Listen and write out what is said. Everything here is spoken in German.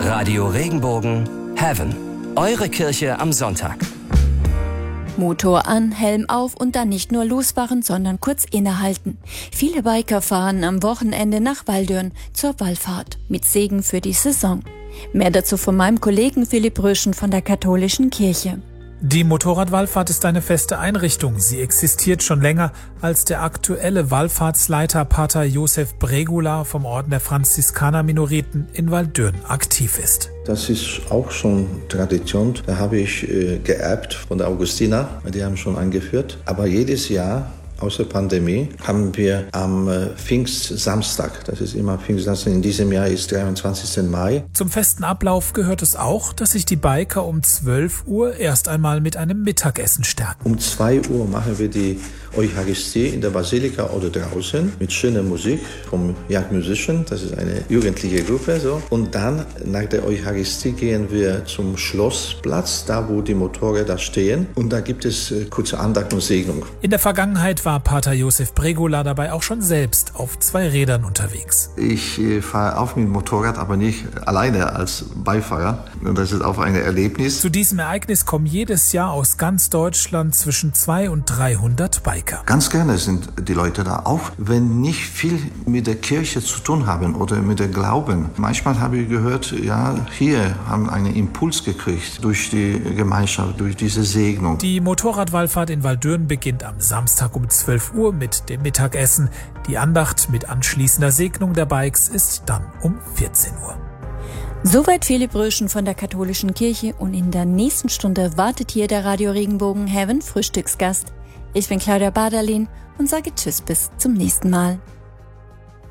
Radio Regenbogen Heaven. Eure Kirche am Sonntag. Motor an, Helm auf und dann nicht nur losfahren, sondern kurz innehalten. Viele Biker fahren am Wochenende nach Waldürn zur Wallfahrt mit Segen für die Saison. Mehr dazu von meinem Kollegen Philipp Röschen von der Katholischen Kirche. Die Motorradwallfahrt ist eine feste Einrichtung. Sie existiert schon länger, als der aktuelle Wallfahrtsleiter Pater Josef Bregula vom Orden der Franziskaner-Minoriten in Waldürn aktiv ist. Das ist auch schon Tradition. Da habe ich geerbt von der Augustiner. Die haben schon eingeführt. Aber jedes Jahr, außer Pandemie, haben wir am Pfingstsamstag, das ist immer Pfingstsamstag, in diesem Jahr ist 23. Mai. Zum festen Ablauf gehört es auch, dass sich die Biker um 12 Uhr erst einmal mit einem Mittagessen stärken. Um 2 Uhr machen wir die Eucharistie in der Basilika oder draußen mit schöner Musik vom Young Musician, das ist eine jugendliche Gruppe. So. Und dann nach der Eucharistie gehen wir zum Schlossplatz, da wo die Motorräder stehen. Und da gibt es kurze Andacht und Segnung. In der Vergangenheit war Pater Josef Bregula dabei auch schon selbst auf 2 Rädern unterwegs. Ich fahre auch mit dem Motorrad, aber nicht alleine als Beifahrer. Und das ist auch ein Erlebnis. Zu diesem Ereignis kommen jedes Jahr aus ganz Deutschland zwischen 200 und 300 Biker. Ganz gerne sind die Leute da, auch wenn nicht viel mit der Kirche zu tun haben oder mit dem Glauben. Manchmal habe ich gehört, ja, hier haben einen Impuls gekriegt durch die Gemeinschaft, durch diese Segnung. Die Motorradwallfahrt in Waldürn beginnt am Samstag um 12 Uhr mit dem Mittagessen. Die Andacht mit anschließender Segnung der Bikes ist dann um 14 Uhr. Soweit Philipp Röschen von der Katholischen Kirche und in der nächsten Stunde wartet hier der Radio Regenbogen Heaven Frühstücksgast. Ich bin Claudia Baderlin und sage Tschüss bis zum nächsten Mal.